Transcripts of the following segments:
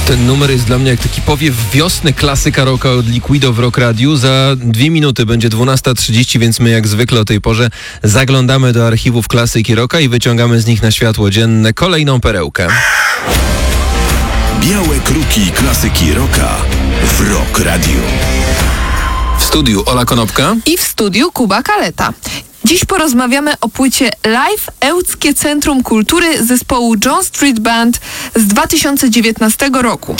Ten numer jest dla mnie jak taki powiew wiosny, klasyka rocka od Liquido w Rock Radiu. Za 2 minuty będzie 12:30, więc my jak zwykle o tej porze zaglądamy do archiwów klasyki rocka i wyciągamy z nich na światło dzienne kolejną perełkę. Białe kruki klasyki rocka w Rock Radiu. W studiu Ola Konopka i w studiu Kuba Kaleta. Dziś porozmawiamy o płycie Live Ełckie Centrum Kultury zespołu John Street Band z 2019 roku.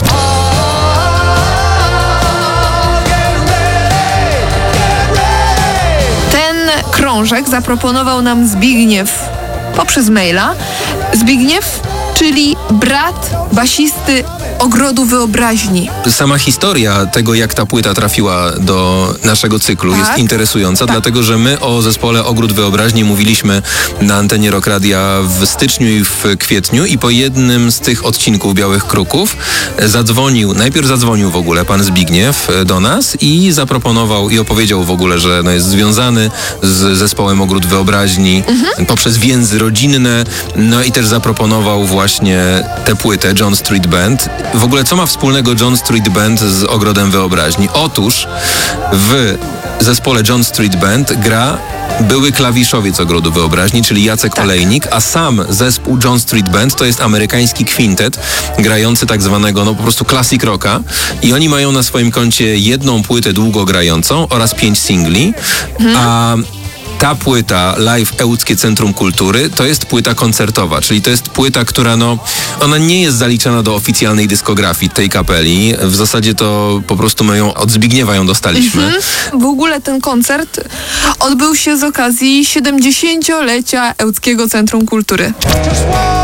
Ten krążek zaproponował nam Zbigniew poprzez maila. Zbigniew, czyli brat basisty Ogrodu Wyobraźni. Sama historia tego, jak ta płyta trafiła do naszego cyklu, jest interesująca, dlatego że my o zespole Ogród Wyobraźni mówiliśmy na antenie Rock Radia w styczniu i w kwietniu i po jednym z tych odcinków Białych Kruków najpierw zadzwonił w ogóle pan Zbigniew do nas i zaproponował i opowiedział w ogóle, że jest związany z zespołem Ogród Wyobraźni poprzez więzy rodzinne, i też zaproponował właśnie tę płytę John Street Band. W ogóle co ma wspólnego John Street Band z Ogrodem Wyobraźni? Otóż w zespole John Street Band gra były klawiszowiec Ogrodu Wyobraźni, czyli Jacek Olejnik, a sam zespół John Street Band to jest amerykański kwintet grający tak zwanego po prostu classic rocka i oni mają na swoim koncie jedną płytę długo grającą oraz 5 singli, a ta płyta Live Ełckie Centrum Kultury to jest płyta koncertowa, czyli to jest płyta, która ona nie jest zaliczana do oficjalnej dyskografii tej kapeli. W zasadzie to po prostu my ją od Zbigniewa ją dostaliśmy. W ogóle ten koncert odbył się z okazji 70-lecia Ełckiego Centrum Kultury.